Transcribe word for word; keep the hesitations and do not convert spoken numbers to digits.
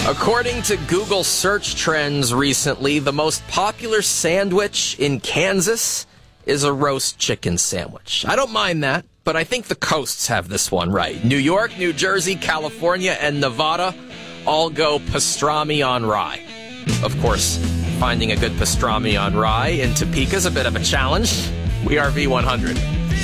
According to Google search trends recently, the most popular sandwich in Kansas is a roast chicken sandwich. I don't mind that, but I think the coasts have this one right. New York, New Jersey, California, and Nevada all go pastrami on rye. Of course, finding a good pastrami on rye in Topeka is a bit of a challenge. We are V one hundred.